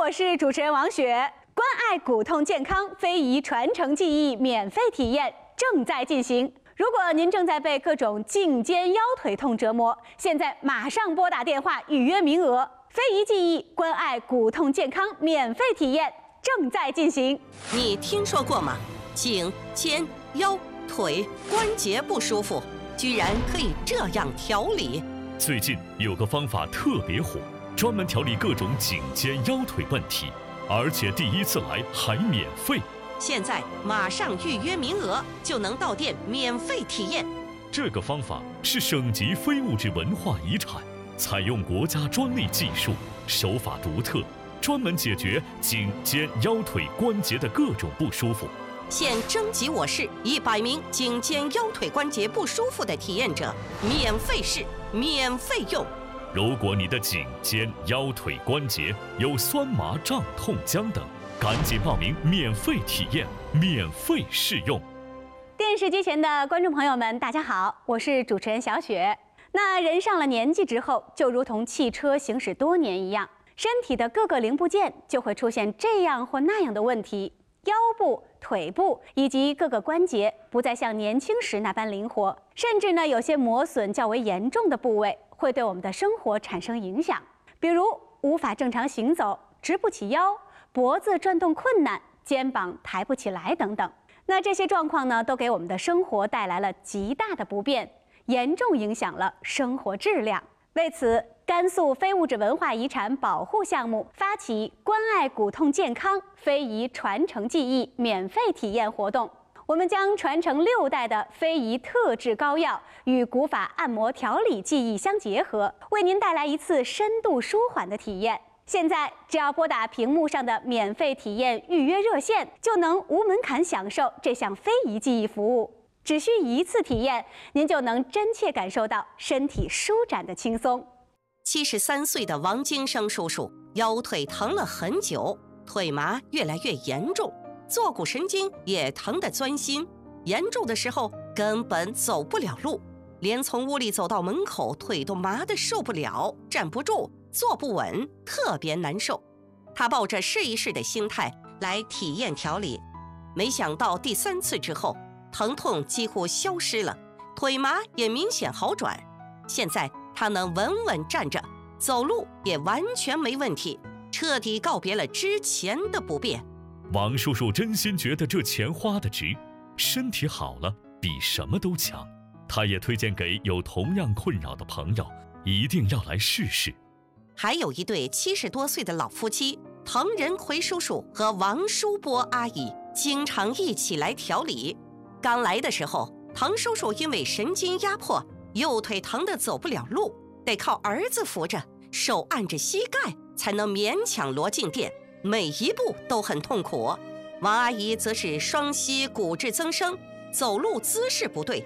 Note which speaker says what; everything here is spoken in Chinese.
Speaker 1: 我是主持人王雪。关爱骨痛健康非遗传承技艺免费体验正在进行。如果您正在被各种颈肩腰腿痛折磨，现在马上拨打电话预约名额。非遗技艺关爱骨痛健康免费体验正在进行。
Speaker 2: 你听说过吗？颈、肩、腰、腿关节不舒服，居然可以这样调理。
Speaker 3: 最近有个方法特别火，专门调理各种颈肩腰腿问题，而且第一次来还免费。
Speaker 2: 现在马上预约名额，就能到店免费体验。
Speaker 3: 这个方法是省级非物质文化遗产，采用国家专利技术，手法独特，专门解决颈肩腰腿关节的各种不舒服。
Speaker 2: 现征集我市100名颈肩腰腿关节不舒服的体验者，免费试，免费用。
Speaker 3: 如果你的颈肩腰腿关节有酸麻胀痛僵等，赶紧报名免费体验，免费试用。
Speaker 1: 电视机前的观众朋友们，大家好，我是主持人小雪。那人上了年纪之后，就如同汽车行驶多年一样，身体的各个零部件就会出现这样或那样的问题，腰部、腿部以及各个关节不再像年轻时那般灵活，甚至呢，有些磨损较为严重的部位会对我们的生活产生影响，比如无法正常行走、直不起腰、脖子转动困难、肩膀抬不起来等等。那这些状况呢，都给我们的生活带来了极大的不便，严重影响了生活质量。为此，甘肃非物质文化遗产保护项目发起关爱骨痛健康非遗传承技艺免费体验活动。我们将传承6代的非遗特制膏药与古法按摩调理技艺相结合，为您带来一次深度舒缓的体验。现在只要拨打屏幕上的免费体验预约热线，就能无门槛享受这项非遗技艺服务。只需一次体验，您就能真切感受到身体舒展的轻松。
Speaker 2: 73岁的王金生叔叔腰腿疼了很久，腿麻越来越严重，坐骨神经也疼得钻心，严重的时候根本走不了路，连从屋里走到门口腿都麻得受不了，站不住，坐不稳，特别难受。他抱着试一试的心态来体验调理，没想到第3次之后，疼痛几乎消失了，腿麻也明显好转。现在他能稳稳站着，走路也完全没问题，彻底告别了之前的不便。
Speaker 3: 王叔叔真心觉得这钱花得值，身体好了比什么都强。他也推荐给有同样困扰的朋友，一定要来试试。
Speaker 2: 还有一对70多岁的老夫妻，滕仁奎叔叔和王淑波阿姨经常一起来调理。刚来的时候，滕叔叔因为神经压迫，右腿疼得走不了路，得靠儿子扶着，手按着膝盖才能勉强挪进店，每一步都很痛苦。王阿姨则是双膝骨质增生，走路姿势不对，